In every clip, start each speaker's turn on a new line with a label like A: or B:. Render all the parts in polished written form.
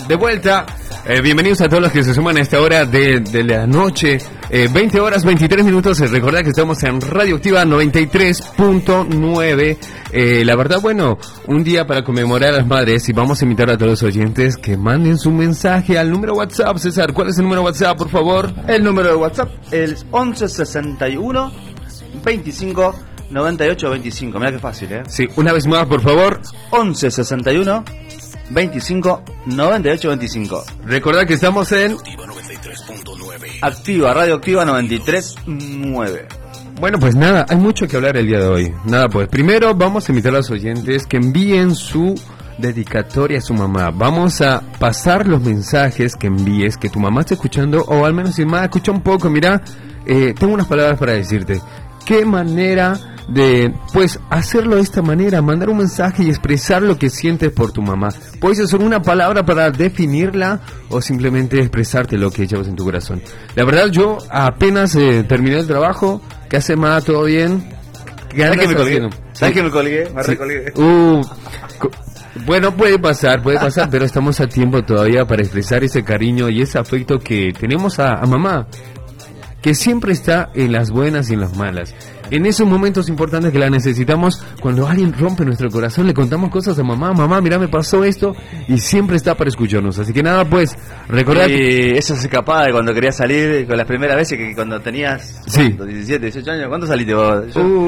A: de vuelta. Bienvenidos a todos los que se suman a esta hora de la noche. 20 horas 23 minutos. Recordad que estamos en Radioactiva 93.9. La verdad, bueno, un día para conmemorar a las madres, y vamos a invitar a todos los oyentes que manden su mensaje al número WhatsApp. César, ¿cuál es el número WhatsApp, por favor?
B: El número de WhatsApp es 1161 25 98 25. Mira qué fácil,
A: Sí, una vez más, por favor.
B: 1161 25 98 25.
A: Recordad que estamos en
B: Activa, Radioactiva 93.9.
A: Bueno, pues nada, hay mucho que hablar el día de hoy. Nada, pues primero vamos a invitar a los oyentes que envíen su dedicatoria a su mamá. Vamos a pasar los mensajes que envíes, que tu mamá está escuchando, o al menos si mamá escucha un poco. Mira, tengo unas palabras para decirte. ¿Qué manera de, pues, hacerlo de esta manera? Mandar un mensaje y expresar lo que sientes por tu mamá. Puedes usar una palabra para definirla o simplemente expresarte lo que llevas en tu corazón. La verdad, yo apenas terminé el trabajo. ¿Qué hace, ma? ¿Todo bien?
B: ¿Sabes que me colgué? ¿Sabes que me colgué? Me recolgué.
A: Bueno, puede pasar, pero estamos a tiempo todavía para expresar ese cariño y ese afecto que tenemos a mamá, que siempre está en las buenas y en las malas. En esos momentos importantes que la necesitamos, cuando alguien rompe nuestro corazón, le contamos cosas a mamá. Mamá, mira, me pasó esto, y siempre está para escucharnos. Así que nada, pues, recordad.
B: Y eso se escapaba de cuando querías salir, con las primeras veces que cuando tenías 17, 18 años. ¿Cuándo saliste vos?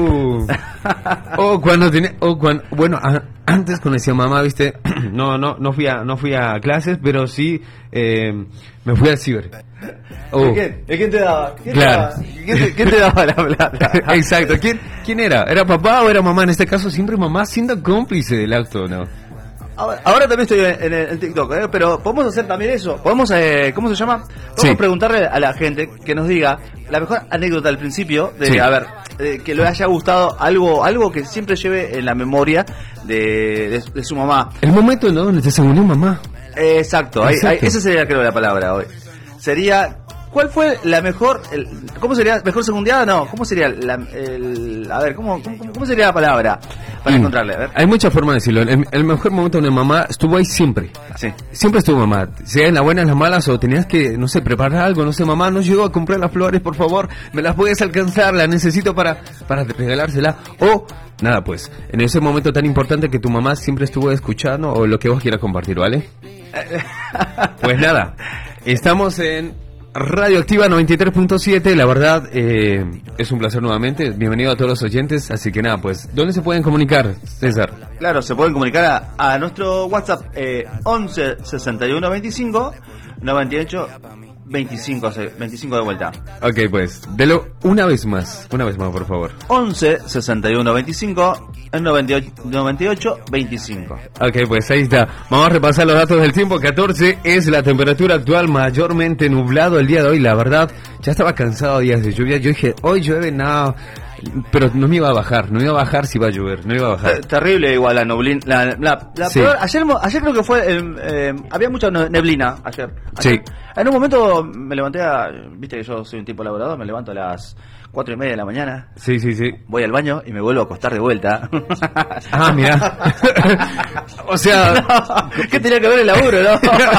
A: Bueno, antes cuando decía mamá, viste, no fui a clases, pero sí me fui al ciber.
B: ¿Quién te daba? ¿Quién te daba la plata?
A: Exacto. ¿Quién era? ¿Era papá o era mamá? En este caso siempre mamá siendo cómplice del acto, ¿no?
B: Ahora también estoy en TikTok, pero podemos hacer también eso. Podemos, ¿cómo se llama? Podemos preguntarle a la gente que nos diga la mejor anécdota al principio de, que le haya gustado algo que siempre lleve en la memoria de su mamá.
A: El momento, ¿no? Donde se unió mamá.
B: Exacto. Esa sería, creo, la palabra hoy. Sería, ¿cuál fue la mejor, cómo sería, mejor segundiada? No, ¿cómo sería ¿cómo sería la palabra para encontrarle? A ver.
A: Hay muchas formas de decirlo. El mejor momento de mamá estuvo ahí siempre.
B: Sí.
A: Siempre estuvo mamá. Sea en las buenas, en las malas, o tenías que, no sé, preparar algo, no sé, mamá, no llegó a comprar las flores, por favor, me las puedes alcanzar, las necesito para regalársela. O, nada, pues, en ese momento tan importante que tu mamá siempre estuvo escuchando, o lo que vos quieras compartir, ¿vale? Pues nada. Estamos en Radioactiva 93.7, la verdad es un placer nuevamente, bienvenido a todos los oyentes, así que nada, pues, ¿dónde se pueden comunicar, César?
B: Claro, se pueden comunicar a nuestro WhatsApp 11 61 25 98 25 de vuelta.
A: Ok, pues, delo una vez más, por favor.
B: 11 61 25 98 25.
A: Ok, pues ahí está. Vamos a repasar los datos del tiempo. 14 es la temperatura actual, mayormente nublado el día de hoy. La verdad, ya estaba cansado de días de lluvia. Yo dije, hoy llueve, no, pero no me iba a bajar si iba a llover, no iba a bajar.
B: Terrible igual la neblina.
A: Sí.
B: Peor, ayer creo que fue, había mucha neblina ayer.
A: Sí.
B: En un momento me levanté viste que yo soy un tipo laborador, me levanto a las 4:30 de la mañana.
A: Sí.
B: Voy al baño y me vuelvo a acostar de vuelta.
A: Mira. O sea,
B: no, ¿qué tenía que ver el laburo, no?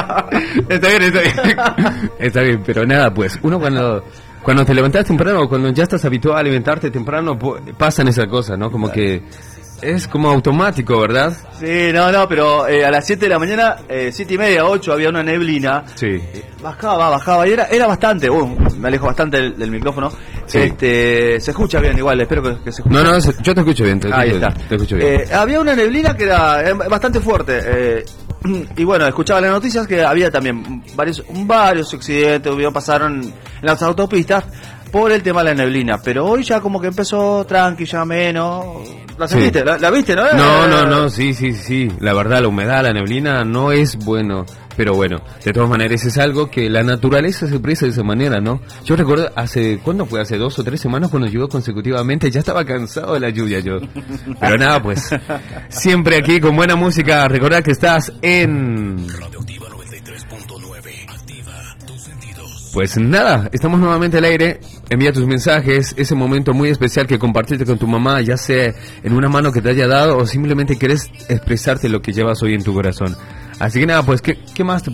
A: Está bien, pero nada, pues, uno cuando te levantás temprano, cuando ya estás habituado a alimentarte temprano, pasan esas cosas, ¿no? Como que es como automático, ¿verdad?
B: Sí, no, pero a las 7 de la mañana, 7:30, 8, había una neblina.
A: Sí.
B: Bajaba, y era bastante, me alejo bastante del micrófono.
A: Sí.
B: Se escucha bien igual, espero que se escuche.
A: No, yo te escucho bien.
B: Ahí está.
A: Te escucho bien.
B: Había una neblina que era bastante fuerte. Y bueno, escuchaba las noticias que había también varios accidentes, pasaron en las autopistas por el tema de la neblina, pero hoy ya como que empezó tranqui, ya menos. ¿La sentiste?
A: Sí.
B: ¿La viste, no?
A: No, sí. La verdad, la humedad, la neblina no es bueno. Pero bueno, de todas maneras es algo que la naturaleza se expresa de esa manera, ¿no? Yo recuerdo ¿cuándo fue? Hace 2 o 3 semanas cuando llovió consecutivamente, ya estaba cansado de la lluvia yo. Pero nada, pues, siempre aquí con buena música. Recordad que estás en Radioactiva 93.9, activa tus sentidos. Pues nada, estamos nuevamente al aire. Envía tus mensajes, ese momento muy especial que compartiste con tu mamá, ya sea en una mano que te haya dado o simplemente querés expresarte lo que llevas hoy en tu corazón. Así que nada, pues, ¿qué más te